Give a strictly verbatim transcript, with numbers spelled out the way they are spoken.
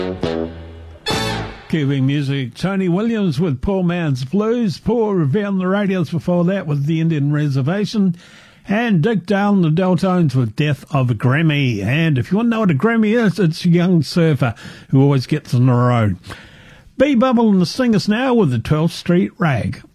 Keeping music, Tony Williams with Poor Man's Blues, Paul Revere on the radios before that with The Indian Reservation, and Dick Dale and the Deltones with Death of a Grammy. And if you want to know what a Grammy is, it's a young surfer who always gets on the road. B-Bubble and the Singers now with the twelfth Street Rag.